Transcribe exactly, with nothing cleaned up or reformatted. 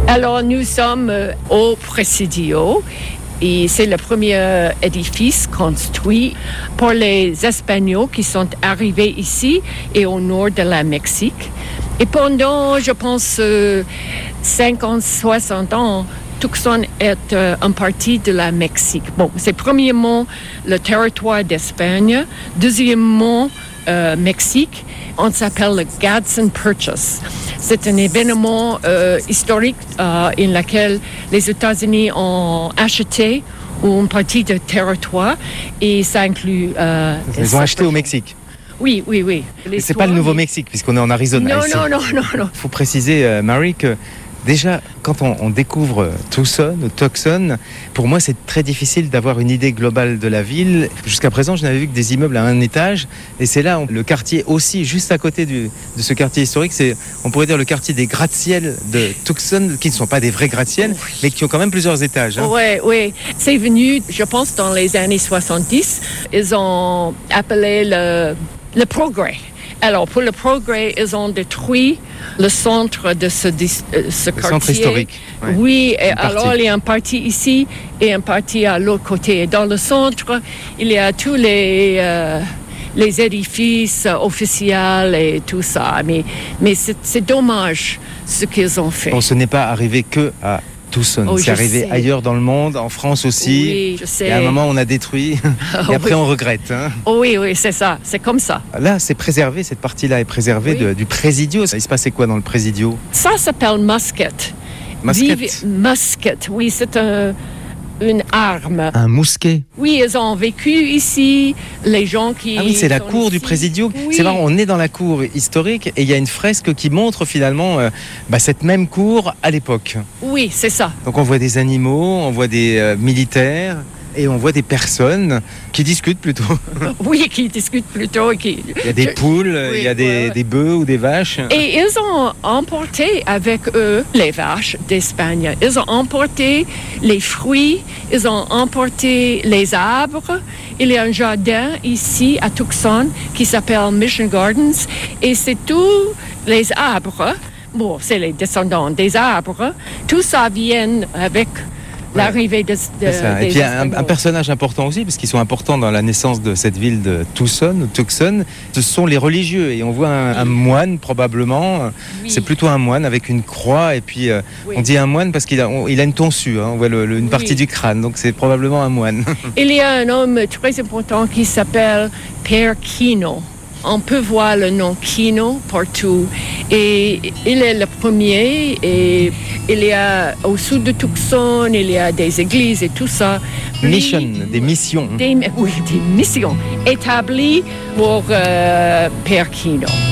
Alors, nous sommes euh, au Presidio. Et c'est le premier édifice construit pour les Espagnols qui sont arrivés ici et au nord de la Mexique. Et pendant, je pense, euh, cinquante, soixante ans, Tucson est euh, une partie de la Mexique. Bon, c'est premièrement le territoire d'Espagne, deuxièmement euh, Mexique. On s'appelle le Gadsden Purchase. C'est un événement euh, historique euh, in lequel les États-Unis ont acheté une partie de territoire et ça inclut... Euh, Ils ont acheté au Mexique. Oui, oui, oui. Mais c'est pas le Nouveau-Mexique, puisqu'on est en Arizona. Non, ici. non, non, non, non. Il faut préciser, euh, Mary, que déjà, quand on, on découvre Tucson ou Tucson, pour moi, c'est très difficile d'avoir une idée globale de la ville. Jusqu'à présent, je n'avais vu que des immeubles à un étage. Et c'est là, on, le quartier aussi, juste à côté du, de ce quartier historique, c'est, on pourrait dire, le quartier des gratte-ciel de Tucson, qui ne sont pas des vrais gratte-ciel, oui. mais qui ont quand même plusieurs étages. Hein. Oui, oui. C'est venu, je pense, dans les années soixante-dix. Ils ont appelé le, le progrès. Alors, pour le progrès, ils ont détruit le centre de ce, de ce le quartier. Centre historique. Ouais. Oui, et alors il y a une partie ici et une partie à l'autre côté. Dans le centre, il y a tous les, euh, les édifices officiels et tout ça. Mais, mais c'est, c'est dommage ce qu'ils ont fait. Bon, ce n'est pas arrivé que à Tucson, oh, c'est arrivé sais. ailleurs dans le monde, en France aussi. Oui, je sais. Et à un moment, on a détruit, et après, oui. on regrette. Hein. Oh, oui, oui, c'est ça, c'est comme ça. Là, c'est préservé, cette partie-là est préservée oui. de, du Presidio. Il se passait quoi dans le Presidio? Ça s'appelle musket. Musket Vive, musket, oui, c'est un... une arme. Un mousquet. Oui, ils ont vécu ici, les gens qui... Ah oui, c'est la cour ici. du Presidio. Oui. C'est marrant, on est dans la cour historique et il y a une fresque qui montre finalement euh, bah, cette même cour à l'époque. Oui, c'est ça. Donc on voit des animaux, on voit des euh, militaires et on voit des personnes qui discutent plutôt. Oui, qui discutent plutôt. Qui... Il y a des poules, oui, il y a des, ouais, ouais. des bœufs ou des vaches. Et ils ont emporté avec eux les vaches d'Espagne. Ils ont emporté les fruits, ils ont emporté les arbres. Il y a un jardin ici à Tucson qui s'appelle Mission Gardens. Et c'est tous les arbres, bon, c'est les descendants des arbres, tout ça vient avec... l'arrivée de, de, des Et puis un, un personnage important aussi, parce qu'ils sont importants dans la naissance de cette ville de Tucson, ou Tucson, ce sont les religieux. Et on voit un, un moine probablement, oui. c'est plutôt un moine avec une croix, et puis euh, oui. on dit un moine parce qu'il a, on, il a une tonsure, hein, on voit le, le, une partie oui. du crâne, donc c'est probablement un moine. Il y a un homme très important qui s'appelle Père Kino. On peut voir le nom Kino partout. Et il est le premier. Et il y a au sud de Tucson, il y a des églises et tout ça. Mission, des missions. Des, oui, des missions établies pour euh, Père Kino.